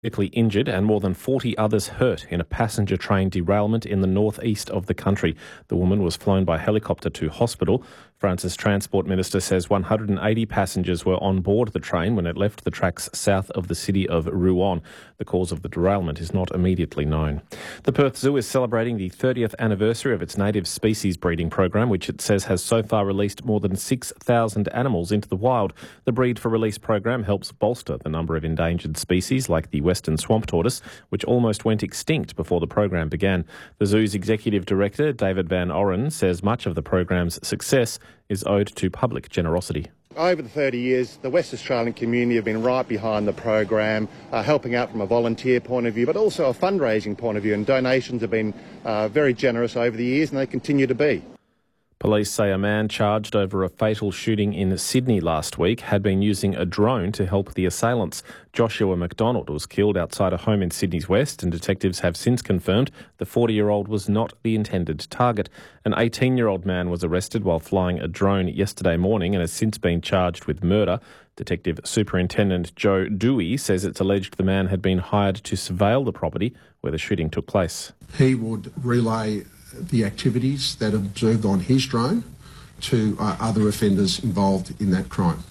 Critically injured and more than 40 others hurt in a passenger train derailment in the northeast of the country. The woman was flown by helicopter to hospital. France's Transport Minister says 180 passengers were on board the train when it left the tracks south of the city of Rouen. The cause of the derailment is not immediately known. The Perth Zoo is celebrating the 30th anniversary of its native species breeding program, which it says has so far released more than 6,000 animals into the wild. The Breed for Release program helps bolster the number of endangered species like the western swamp tortoise, which almost went extinct before the program began. The zoo's executive director, David Van Oren, says much of the program's success is owed to public generosity. Over the 30 years, the West Australian community have been right behind the program, helping out from a volunteer point of view, but also a fundraising point of view, and donations have been very generous over the years, and they continue to be. Police say a man charged over a fatal shooting in Sydney last week had been using a drone to help the assailants. Joshua McDonald was killed outside a home in Sydney's west, and detectives have since confirmed the 40-year-old was not the intended target. An 18-year-old man was arrested while flying a drone yesterday morning and has since been charged with murder. Detective Superintendent Joe Dewey says it's alleged the man had been hired to surveil the property where the shooting took place. He would relay the activities that are observed on his drone to other offenders involved in that crime.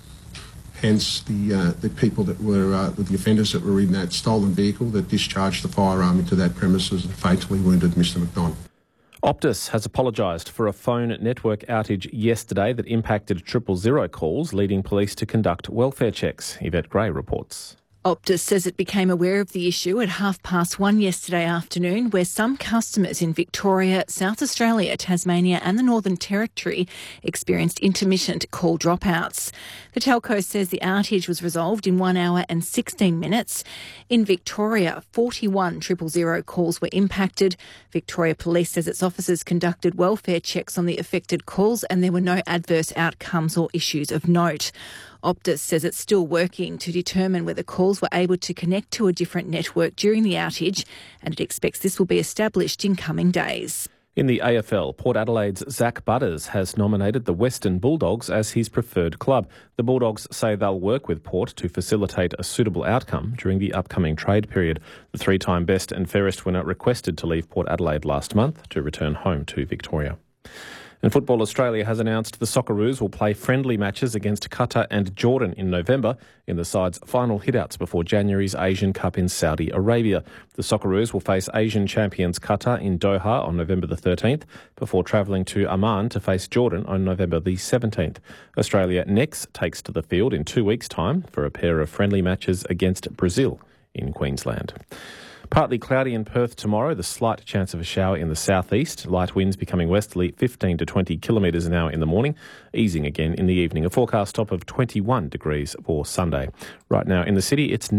Hence, the people that were the offenders that were in that stolen vehicle that discharged the firearm into that premises and fatally wounded Mr McDonald. Optus has apologised for a phone network outage yesterday that impacted 000 calls, leading police to conduct welfare checks. Yvette Gray reports. Optus says it became aware of the issue at 1:30 yesterday afternoon, where some customers in Victoria, South Australia, Tasmania and the Northern Territory experienced intermittent call dropouts. The telco says the outage was resolved in 1 hour and 16 minutes. In Victoria, 41 000 calls were impacted. Victoria Police says its officers conducted welfare checks on the affected calls and there were no adverse outcomes or issues of note. Optus says it's still working to determine whether calls were able to connect to a different network during the outage, and it expects this will be established in coming days. In the AFL, Port Adelaide's Zach Butters has nominated the Western Bulldogs as his preferred club. The Bulldogs say they'll work with Port to facilitate a suitable outcome during the upcoming trade period. The three-time best and fairest winner requested to leave Port Adelaide last month to return home to Victoria. And Football Australia has announced the Socceroos will play friendly matches against Qatar and Jordan in November in the side's final hitouts before January's Asian Cup in Saudi Arabia. The Socceroos will face Asian champions Qatar in Doha on November the 13th before travelling to Amman to face Jordan on November the 17th. Australia next takes to the field in 2 weeks' time for a pair of friendly matches against Brazil in Queensland. Partly cloudy in Perth tomorrow, the slight chance of a shower in the southeast. Light winds becoming westerly 15 to 20 kilometres an hour in the morning, easing again in the evening. A forecast top of 21 degrees for Sunday. Right now in the city, it's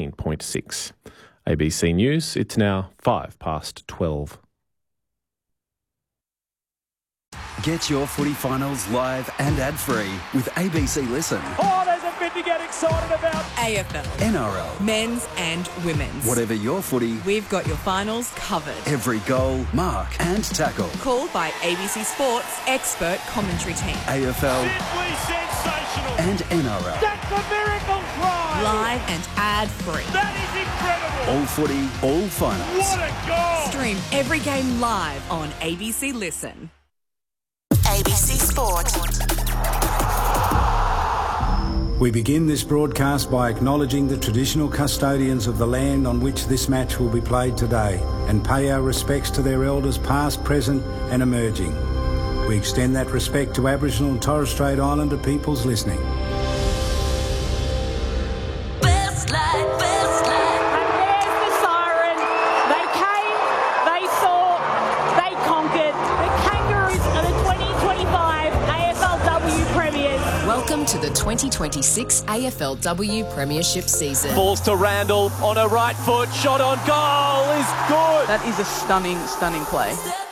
19.6. ABC News, it's now 12:05. Get your footy finals live and ad-free with ABC Listen. Oh, there's a bit to get excited about. AFL. NRL. Men's and women's. Whatever your footy. We've got your finals covered. Every goal, mark and tackle. Called by ABC Sports' expert commentary team. AFL. Simply sensational. And NRL. That's a miracle try. Live and ad-free. That is incredible. All footy, all finals. What a goal. Stream every game live on ABC Listen. ABC Sport. We begin this broadcast by acknowledging the traditional custodians of the land on which this match will be played today and pay our respects to their elders past, present and emerging. We extend that respect to Aboriginal and Torres Strait Islander peoples listening. To the 2026 AFLW Premiership season. Balls to Randall on her right foot. Shot on goal is good. That is a stunning play.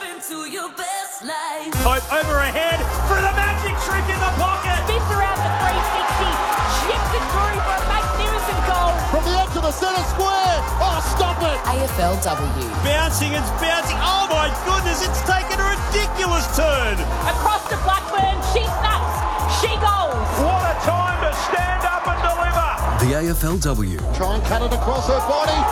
Hope over ahead for the magic trick in the pocket. Spins around the 360. Chips it through for a magnificent goal. From the edge of the centre square. Oh, stop it. AFLW. Bouncing, it's bouncing. Oh my goodness, it's taken a ridiculous turn. Across to Blackburn. She snaps. She goes. What a time to stand up and deliver. The AFLW. Try and cut it across her body.